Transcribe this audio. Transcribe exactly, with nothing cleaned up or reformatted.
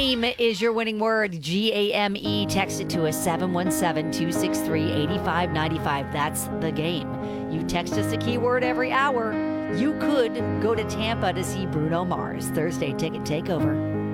Game is your winning word. G A M E. Text it to us, seven one seven, two six three, eight five nine five. That's the game. You text us a keyword every hour. You could go to Tampa to see Bruno Mars. Thursday Ticket Takeover.